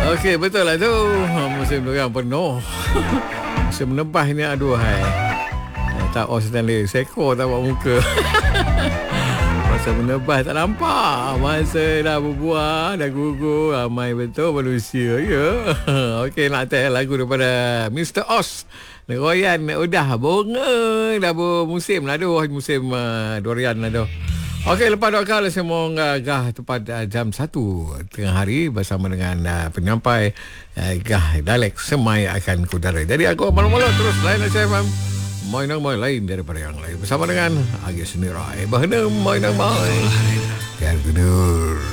Okey, betul lah tu. Musim durian penuh. Musim menebah ni aduhai. Tak Stanley Seko tak buat muka. Masa menebah tak nampak. Masa dah berbuah, dah gugur, ramai betul manusia ya. Okey, nak tell lagu daripada Mr. Oz. Royan udah bunga, dah bermusim lah tu, musim durian lah tu. Okey, lepas doa saya mau gah tepat jam 1 tengah hari bersama dengan penyampai gah Dalek Semai akan kudara. Jadi aku malam-malam terus lain FM. Mainan lain daripada yang lain bersama dengan Agis Nirai. Bahana mainan main. Kan